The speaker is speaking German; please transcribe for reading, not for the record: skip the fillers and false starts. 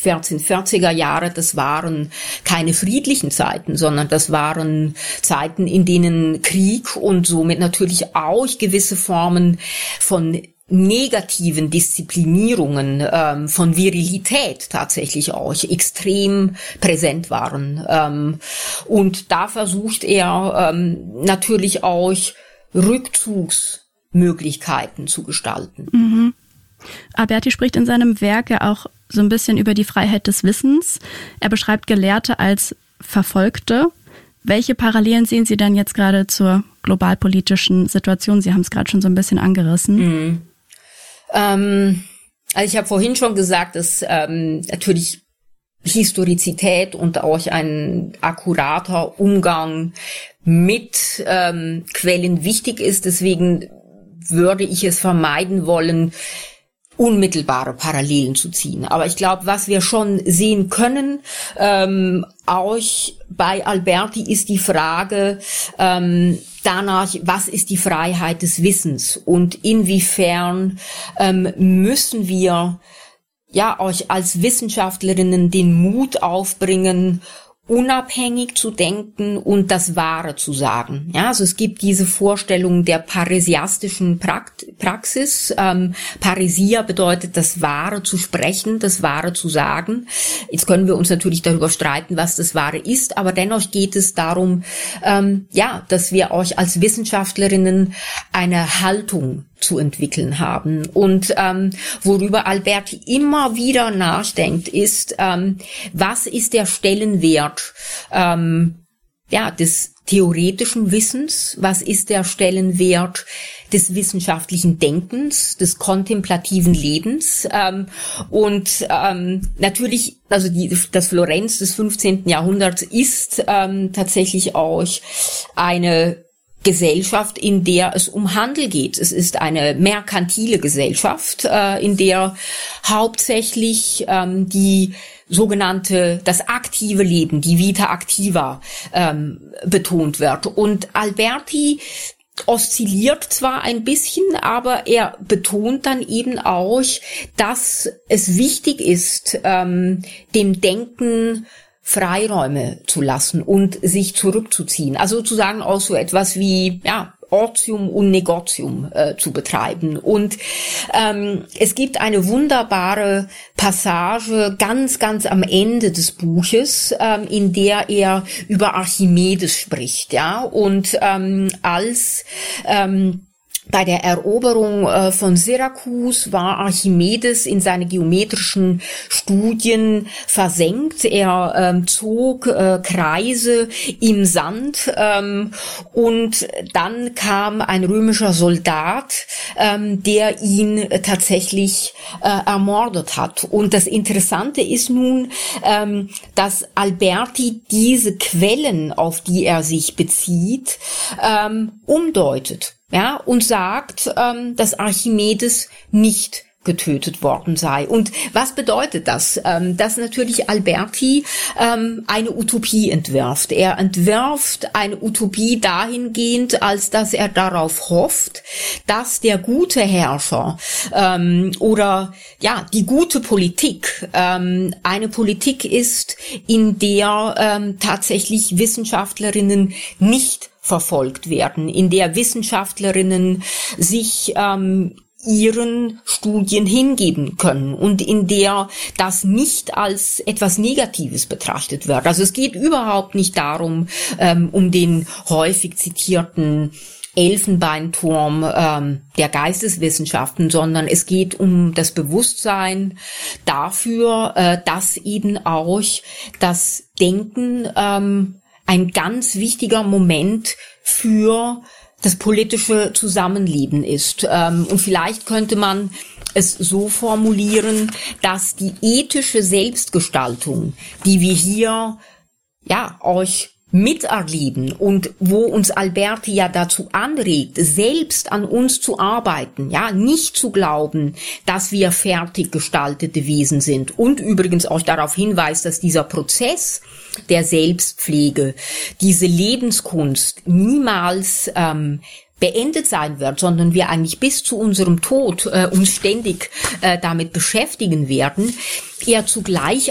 1440er Jahre, das waren keine friedlichen Zeiten, sondern das waren Zeiten, in denen Krieg und somit natürlich auch gewisse Formen von negativen Disziplinierungen, von Virilität tatsächlich auch extrem präsent waren. Und da versucht er natürlich auch Rückzugsmöglichkeiten zu gestalten. Mhm. Alberti spricht in seinem Werk ja auch so ein bisschen über die Freiheit des Wissens. Er beschreibt Gelehrte als Verfolgte. Welche Parallelen sehen Sie denn jetzt gerade zur globalpolitischen Situation? Sie haben es gerade schon so ein bisschen angerissen. Also ich habe vorhin schon gesagt, dass natürlich Historizität und auch ein akkurater Umgang mit Quellen wichtig ist. Deswegen würde ich es vermeiden wollen, unmittelbare Parallelen zu ziehen. Aber ich glaube, was wir schon sehen können, auch bei Alberti, ist die Frage danach, was ist die Freiheit des Wissens und inwiefern müssen wir ja euch als Wissenschaftlerinnen den Mut aufbringen, unabhängig zu denken und das Wahre zu sagen. Ja, also es gibt diese Vorstellung der parrhesiastischen Praxis. Parrhesia bedeutet, das Wahre zu sprechen, das Wahre zu sagen. Jetzt können wir uns natürlich darüber streiten, was das Wahre ist, aber dennoch geht es darum, dass wir euch als Wissenschaftlerinnen eine Haltung zu entwickeln haben. Und worüber Alberti immer wieder nachdenkt, ist, was ist der Stellenwert des theoretischen Wissens, was ist der Stellenwert des wissenschaftlichen Denkens, des kontemplativen Lebens und natürlich, also das Florenz des 15. Jahrhunderts ist tatsächlich auch eine Gesellschaft, in der es um Handel geht. Es ist eine merkantile Gesellschaft, in der hauptsächlich das aktive Leben, die Vita activa, betont wird. Und Alberti oszilliert zwar ein bisschen, aber er betont dann eben auch, dass es wichtig ist, dem Denken Freiräume zu lassen und sich zurückzuziehen. Also sozusagen auch so etwas wie, Ortium und Negotium zu betreiben. Und es gibt eine wunderbare Passage ganz, ganz am Ende des Buches, in der er über Archimedes spricht, und als bei der Eroberung von Syrakus war Archimedes in seine geometrischen Studien versenkt. Er zog Kreise im Sand und dann kam ein römischer Soldat, der ihn tatsächlich ermordet hat. Und das Interessante ist nun, dass Alberti diese Quellen, auf die er sich bezieht, umdeutet. Und sagt, dass Archimedes nicht getötet worden sei. Und was bedeutet das? Dass natürlich Alberti eine Utopie entwirft. Er entwirft eine Utopie dahingehend, als dass er darauf hofft, dass der gute Herrscher oder die gute Politik eine Politik ist, in der tatsächlich Wissenschaftlerinnen nicht verfolgt werden, in der Wissenschaftlerinnen sich ihren Studien hingeben können und in der das nicht als etwas Negatives betrachtet wird. Also es geht überhaupt nicht darum, um den häufig zitierten Elfenbeinturm der Geisteswissenschaften, sondern es geht um das Bewusstsein dafür, dass eben auch das Denken ein ganz wichtiger Moment für das politische Zusammenleben ist. Und vielleicht könnte man es so formulieren, dass die ethische Selbstgestaltung, die wir hier euch miterleben und wo uns Alberti dazu anregt, selbst an uns zu arbeiten, nicht zu glauben, dass wir fertig gestaltete Wesen sind und übrigens auch darauf hinweist, dass dieser Prozess der Selbstpflege, diese Lebenskunst niemals beendet sein wird, sondern wir eigentlich bis zu unserem Tod uns ständig damit beschäftigen werden, er zugleich